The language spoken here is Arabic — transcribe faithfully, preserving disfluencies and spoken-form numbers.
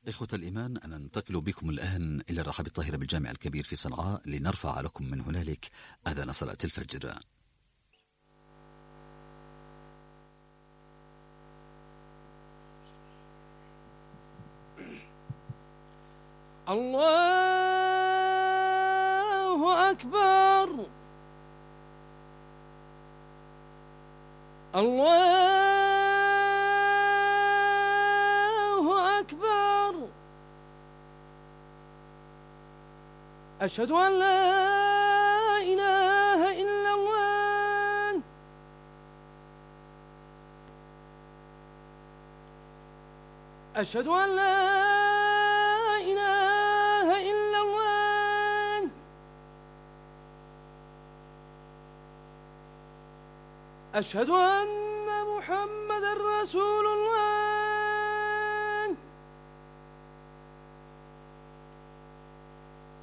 إخوة الإيمان، أنا ننتقل بكم الآن إلى الرحاب الطاهرة بالجامع الكبير في صنعاء لنرفع لكم من هنالك أذان صلاة الفجر. الله أكبر، الله أكبر، أشهد أن لا إله إلا الله، أشهد أن لا إله إلا الله، أشهد أن محمد رسول الله.